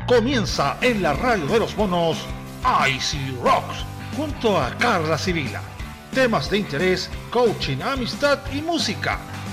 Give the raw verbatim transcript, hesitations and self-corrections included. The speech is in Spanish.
Comienza en la radio de los monos Icy Rocks junto a Carla Sibila. Temas de interés, coaching, amistad y música.